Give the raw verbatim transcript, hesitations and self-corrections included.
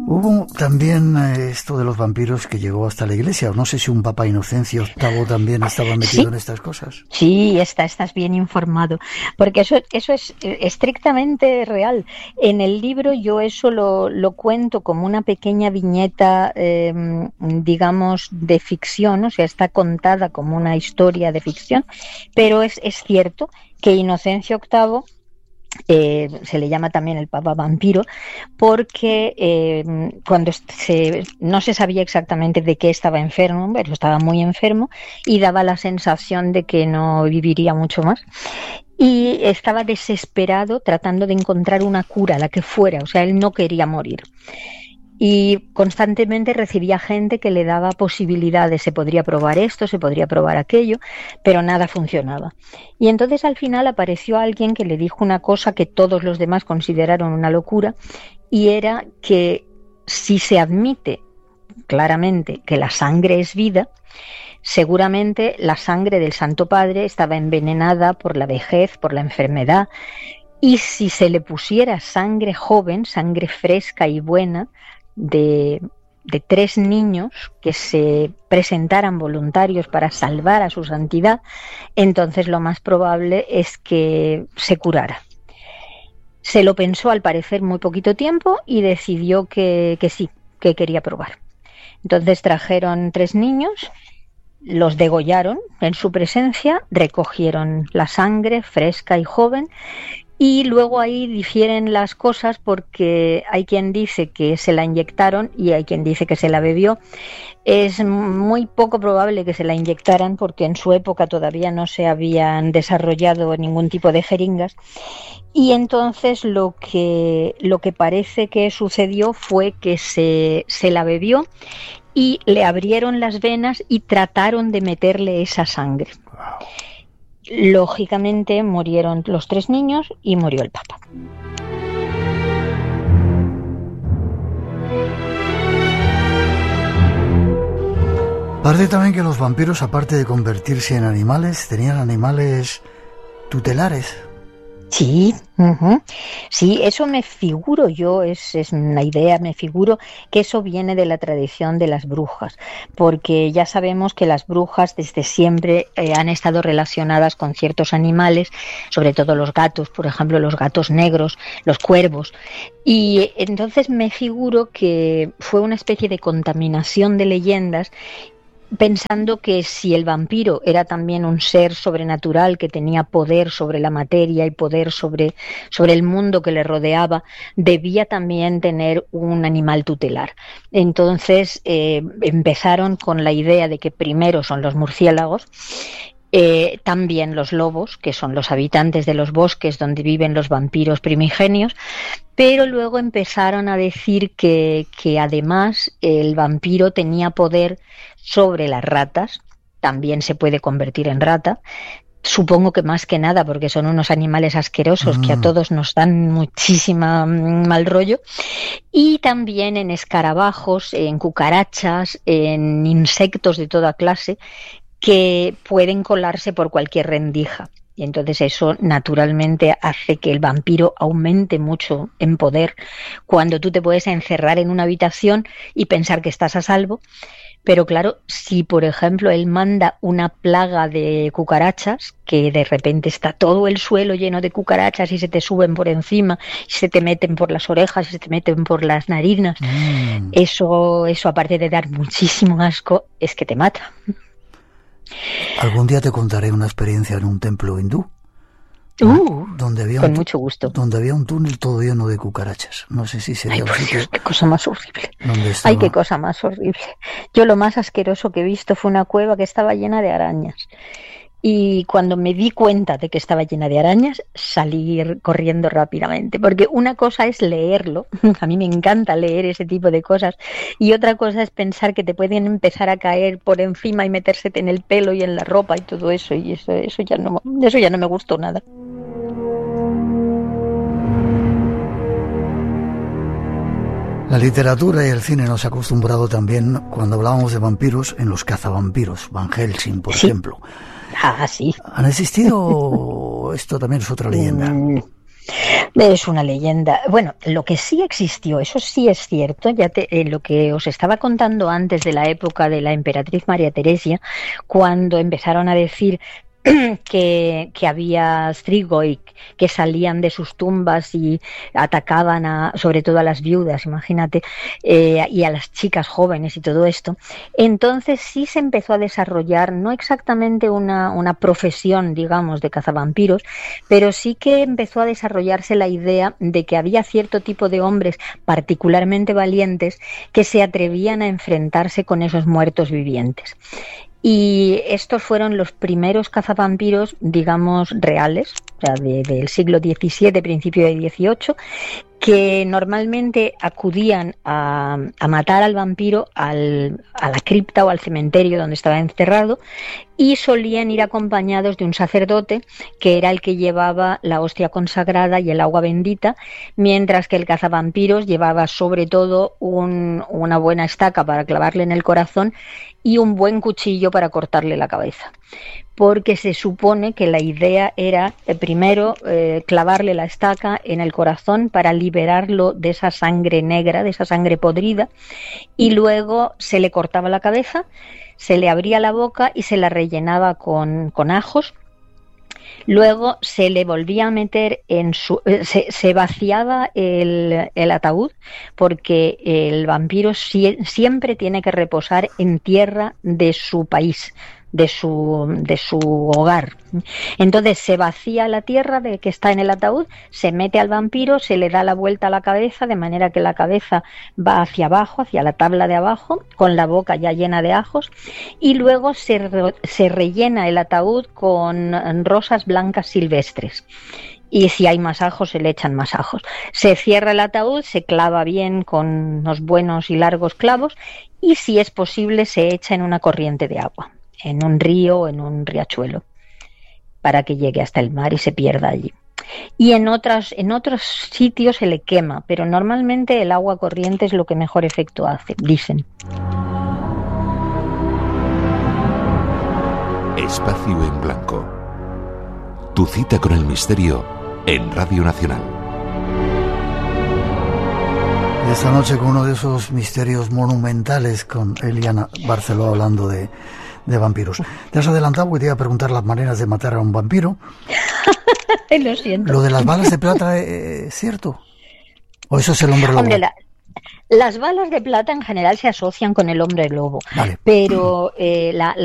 Hubo también eh, esto de los vampiros que llegó hasta la Iglesia. No sé si un Papa Inocencio octavo también estaba metido sí, en estas cosas. Sí, está, estás bien informado, porque eso, eso es estrictamente real. En el libro yo eso lo, lo cuento como una pequeña viñeta, eh, digamos, de ficción, o sea, está contada como una historia de ficción, pero es, es cierto que Inocencio octavo Eh, se le llama también el Papa Vampiro porque eh, cuando se, no se sabía exactamente de qué estaba enfermo, pero estaba muy enfermo y daba la sensación de que no viviría mucho más y estaba desesperado tratando de encontrar una cura, la que fuera, o sea, él no quería morir. Y constantemente recibía gente que le daba posibilidades, se podría probar esto, se podría probar aquello, pero nada funcionaba. Y entonces al final apareció alguien que le dijo una cosa que todos los demás consideraron una locura, y era que si se admite claramente que la sangre es vida, seguramente la sangre del Santo Padre estaba envenenada por la vejez, por la enfermedad, y si se le pusiera sangre joven, sangre fresca y buena, De, de tres niños que se presentaran voluntarios para salvar a su santidad, entonces lo más probable es que se curara. Se lo pensó al parecer muy poquito tiempo y decidió que, que sí, que quería probar. Entonces trajeron tres niños, los degollaron en su presencia, recogieron la sangre fresca y joven. Y luego ahí difieren las cosas porque hay quien dice que se la inyectaron y hay quien dice que se la bebió. Es muy poco probable que se la inyectaran porque en su época todavía no se habían desarrollado ningún tipo de jeringas. Y entonces lo que, lo que parece que sucedió fue que se, se la bebió y le abrieron las venas y trataron de meterle esa sangre. Lógicamente murieron los tres niños y murió el Papa. Parece también que los vampiros, aparte de convertirse en animales, tenían animales tutelares. Sí, uh-huh. Sí, eso me figuro yo, es, es una idea, me figuro que eso viene de la tradición de las brujas, porque ya sabemos que las brujas desde siempre eh, han estado relacionadas con ciertos animales, sobre todo los gatos, por ejemplo, los gatos negros, los cuervos, y entonces me figuro que fue una especie de contaminación de leyendas, pensando que si el vampiro era también un ser sobrenatural que tenía poder sobre la materia y poder sobre, sobre el mundo que le rodeaba, debía también tener un animal tutelar. Entonces eh, empezaron con la idea de que primero son los murciélagos, Eh, también los lobos, que son los habitantes de los bosques donde viven los vampiros primigenios, pero luego empezaron a decir que, que además el vampiro tenía poder sobre las ratas, también se puede convertir en rata, supongo que más que nada porque son unos animales asquerosos mm. que a todos nos dan muchísima mal rollo, y también en escarabajos, en cucarachas, en insectos de toda clase, que pueden colarse por cualquier rendija. Y entonces eso naturalmente hace que el vampiro aumente mucho en poder cuando tú te puedes encerrar en una habitación y pensar que estás a salvo. Pero claro, si por ejemplo él manda una plaga de cucarachas, que de repente está todo el suelo lleno de cucarachas y se te suben por encima, y se te meten por las orejas y se te meten por las narinas, mm. eso, eso aparte de dar muchísimo asco, es que te mata. Algún día te contaré una experiencia en un templo hindú. Uh, donde había con un, mucho gusto. Donde había un túnel todo lleno de cucarachas. No sé si sería Ay, un por sitio. Dios, qué cosa más horrible. Estaba... Ay, qué cosa más horrible. Yo lo más asqueroso que he visto fue una cueva que estaba llena de arañas. Y cuando me di cuenta de que estaba llena de arañas, salí corriendo rápidamente, porque una cosa es leerlo, a mí me encanta leer ese tipo de cosas, y otra cosa es pensar que te pueden empezar a caer por encima y metérsete en el pelo y en la ropa y todo eso, y eso, eso ya no, eso ya no me gustó nada. La literatura y el cine nos ha acostumbrado también, cuando hablábamos de vampiros, en los cazavampiros, Van Helsing, por sí. ejemplo. Ah, sí. ¿Han existido? Esto también es otra leyenda. Es una leyenda. Bueno, lo que sí existió, eso sí es cierto, ya te, eh, lo que os estaba contando antes de la época de la emperatriz María Teresia, cuando empezaron a decir que, que había strigoi que salían de sus tumbas y atacaban a, sobre todo a las viudas, imagínate, eh, y a las chicas jóvenes y todo esto. Entonces sí se empezó a desarrollar, no exactamente una, una profesión, digamos, de cazavampiros, pero sí que empezó a desarrollarse la idea de que había cierto tipo de hombres particularmente valientes que se atrevían a enfrentarse con esos muertos vivientes. Y estos fueron los primeros cazavampiros, digamos, reales, o sea, de, del siglo diecisiete, principio del dieciocho, que normalmente acudían a, a matar al vampiro al, a la cripta o al cementerio donde estaba encerrado, y solían ir acompañados de un sacerdote que era el que llevaba la hostia consagrada y el agua bendita, mientras que el cazavampiros llevaba sobre todo un, una buena estaca para clavarle en el corazón y un buen cuchillo para cortarle la cabeza, porque se supone que la idea era eh, primero eh, clavarle la estaca en el corazón para liberarlo de esa sangre negra, de esa sangre podrida, y luego se le cortaba la cabeza, se le abría la boca y se la rellenaba con, con ajos. Luego se le volvía a meter en su... Se, se vaciaba el, el ataúd, porque el vampiro si, siempre tiene que reposar en tierra de su país, de su, de su hogar. Entonces se vacía la tierra de que está en el ataúd, se mete al vampiro, se le da la vuelta a la cabeza, de manera que la cabeza va hacia abajo, hacia la tabla de abajo, con la boca ya llena de ajos, y luego se, re, se rellena el ataúd con rosas blancas silvestres. Y si hay más ajos, se le echan más ajos. Se cierra el ataúd, se clava bien con unos buenos y largos clavos, y si es posible se echa en una corriente de agua, en un río o en un riachuelo, para que llegue hasta el mar y se pierda allí. Y en otras, en otros sitios se le quema, pero normalmente el agua corriente es lo que mejor efecto hace, dicen. Espacio en Blanco. Tu cita con el misterio en Radio Nacional. Esta noche con uno de esos misterios monumentales, con Eliana Barceló hablando de de vampiros. Te has adelantado porque te iba a preguntar las maneras de matar a un vampiro. Lo siento. ¿Lo de las balas de plata es cierto? ¿O eso es el hombre lobo? Hombre, la, las balas de plata en general se asocian con el hombre lobo. Vale. Pero eh, la,